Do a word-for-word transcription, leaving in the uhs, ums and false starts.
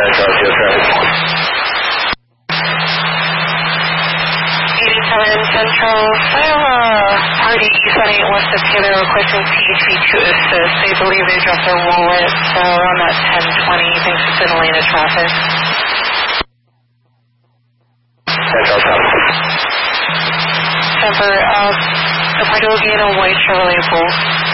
eighty-seven Central, I have a party setting at West of Taylor requesting P H V to assist. They believe they dropped their wallet, so on that ten twenty, thanks to Atlanta traffic. Central, uh, the party will be in a white Chevrolet Bolt.